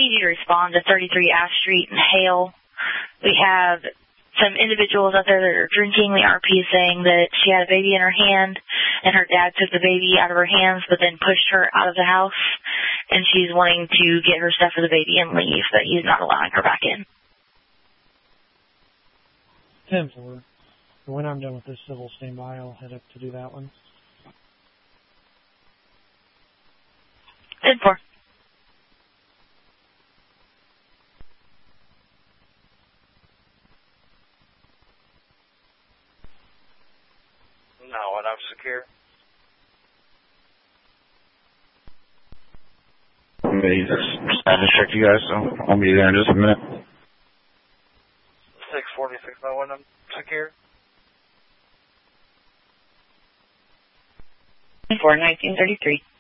need you to respond to 33 Ash Street in Hale. We have some individuals out there that are drinking. The RP is saying that she had a baby in her hand, and her dad took the baby out of her hands, but then pushed her out of the house, and she's wanting to get her stuff for the baby and leave, but he's not allowing her back in. 10-4. When I'm done with this civil standby, I'll head up to do that one. 10-4. No, what I'm secure. I just checked you guys, so I'll be there in just a minute. 646 by one, I'm secure. 4, 1933.